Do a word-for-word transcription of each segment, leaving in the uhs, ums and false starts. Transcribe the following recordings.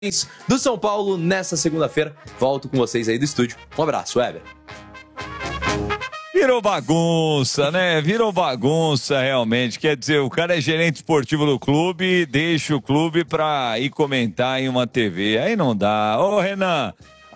do São Paulo nessa segunda-feira. Volto com vocês aí do estúdio. Um abraço, Weber. Virou bagunça, né? Virou bagunça, realmente. Quer dizer, o cara é gerente esportivo do clube, deixa o clube pra ir comentar em uma T V. Aí não dá. Ô, Renan,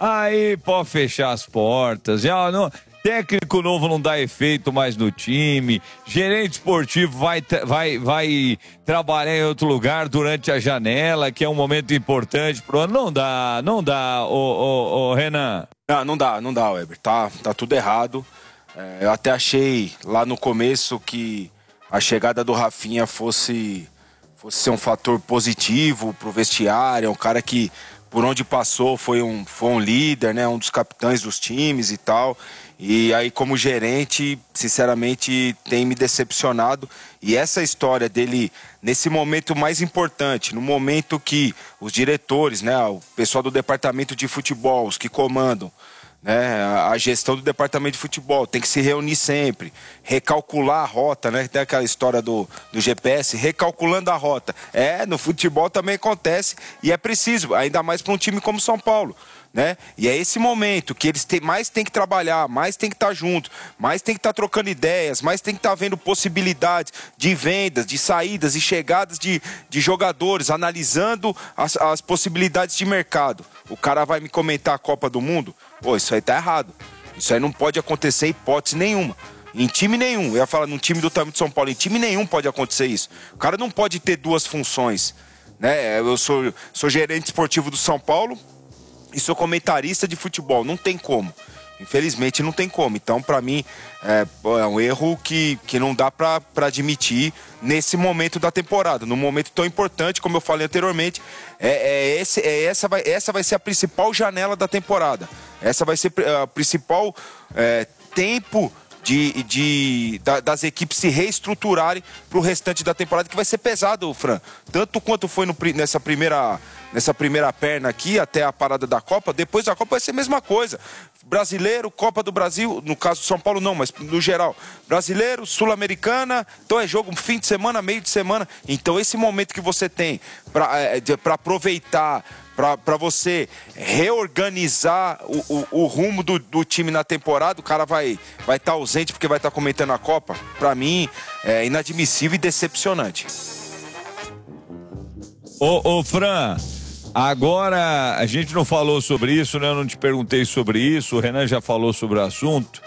aí pode fechar as portas. Já não... Técnico novo não dá efeito mais no time. Gerente esportivo vai, vai, vai trabalhar em outro lugar durante a janela, que é um momento importante pro ano. Não dá, não dá, ô, ô, ô Renan. Não, não dá, não dá, Weber. Tá, tá tudo errado. É, eu até achei lá no começo que a chegada do Rafinha fosse, fosse ser um fator positivo pro vestiário. É um cara que, por onde passou, foi um, foi um líder, né? Um dos capitães dos times e tal. E aí, como gerente, sinceramente, tem me decepcionado. E essa história dele, nesse momento mais importante, no momento que os diretores, né, o pessoal do departamento de futebol, os que comandam, né, a gestão do departamento de futebol tem que se reunir sempre, recalcular a rota, né? Tem aquela história do, do G P S, recalculando a rota. É, no futebol também acontece e é preciso, ainda mais para um time como São Paulo. Né? E é esse momento que eles têm, mais têm que trabalhar, mais têm que estar junto, mais têm que estar trocando ideias, mais têm que estar vendo possibilidades de vendas, de saídas e chegadas de, de jogadores, analisando as, as possibilidades de mercado. O cara vai me comentar a Copa do Mundo? Pô, isso aí tá errado. Isso aí não pode acontecer em hipótese nenhuma. Em time nenhum. Eu ia falar num time do tamanho de São Paulo, em time nenhum pode acontecer isso. O cara não pode ter duas funções. Né? Eu sou, sou gerente esportivo do São Paulo e sou comentarista de futebol, não tem como. Infelizmente não tem como. Então, para mim, é, é um erro que, que não dá para admitir nesse momento da temporada. Num momento tão importante, como eu falei anteriormente, é, é esse, é essa, vai, essa vai ser a principal janela da temporada. Essa vai ser a principal é, tempo de, de, da, das equipes se reestruturarem para o restante da temporada, que vai ser pesado, Fran. Tanto quanto foi no, nessa primeira... nessa primeira perna aqui, até a parada da Copa. Depois da Copa vai ser a mesma coisa. Brasileiro, Copa do Brasil, no caso do São Paulo não, mas no geral. Brasileiro, Sul-Americana, então é jogo fim de semana, meio de semana. Então esse momento que você tem para é, aproveitar, para você reorganizar o, o, o rumo do, do time na temporada, o cara vai vai estar ausente porque vai estar comentando a Copa. Para mim, é inadmissível e decepcionante. Ô, ô Fran, agora a gente não falou sobre isso, né? Eu não te perguntei sobre isso, o Renan já falou sobre o assunto.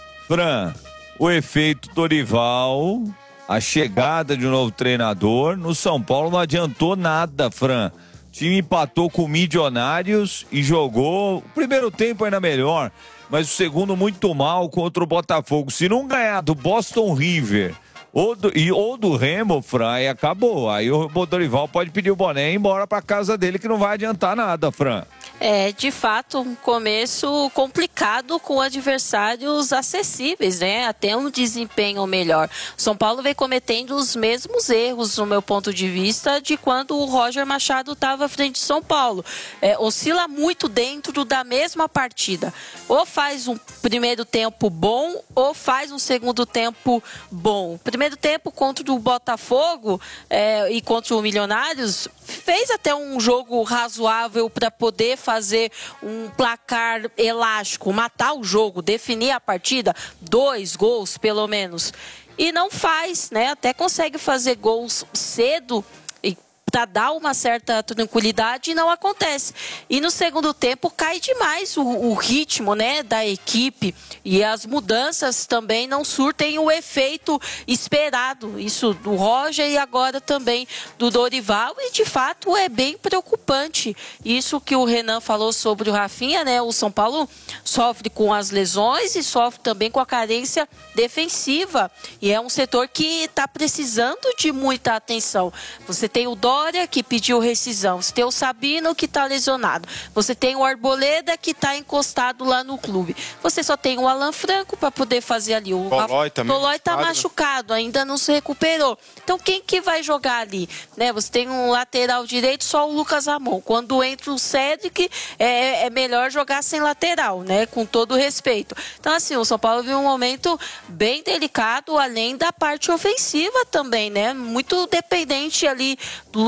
Fran, o efeito Dorival, a chegada de um novo treinador, no São Paulo não adiantou nada, Fran. O time empatou com o Milionários e jogou o primeiro tempo ainda melhor, mas o segundo muito mal contra o Botafogo. Se não ganhar do Boston River ou do, e, ou do Remo, Fran, aí acabou. Aí o Dorival pode pedir o boné e ir embora para casa dele, que não vai adiantar nada, Fran. É, de fato, um começo complicado com adversários acessíveis, né? Até um desempenho melhor. São Paulo vem cometendo os mesmos erros, no meu ponto de vista, de quando o Roger Machado estava à frente de São Paulo. É, oscila muito dentro da mesma partida. Ou faz um primeiro tempo bom, ou faz um segundo tempo bom. Primeiro tempo contra o Botafogo é, e contra o Milionários, fez até um jogo razoável para poder fazer um placar elástico, matar o jogo, definir a partida, dois gols pelo menos. E não faz, né? Até consegue fazer gols cedo e para dar uma certa tranquilidade e não acontece. E no segundo tempo cai demais o, o ritmo, né, da equipe e as mudanças também não surtem o efeito esperado. Isso do Roger e agora também do Dorival, e de fato é bem preocupante. Isso que o Renan falou sobre o Rafinha, né? O São Paulo sofre com as lesões e sofre também com a carência defensiva. E é um setor que está precisando de muita atenção. Você tem o Dó que pediu rescisão, você tem o Sabino que está lesionado, você tem o Arboleda que está encostado lá no clube, você só tem o Alan Franco para poder fazer ali. O Tolói também. Tolói está machucado, ainda não se recuperou. Então quem que vai jogar ali? Né? Você tem um lateral direito, só o Lucas Ramon. Quando entra o Cédric, é, é melhor jogar sem lateral, né? Com todo respeito. Então assim, o São Paulo viu um momento bem delicado, além da parte ofensiva também, né? Muito dependente ali do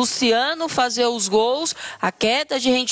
Luciano fazer os gols, a queda de